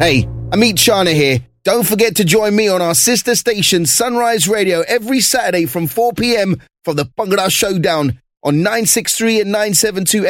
Hey, Amit Chana here. Don't forget to join me on our sister station Sunrise Radio every Saturday from 4 p.m. for the Bhangra Showdown on 963 and 972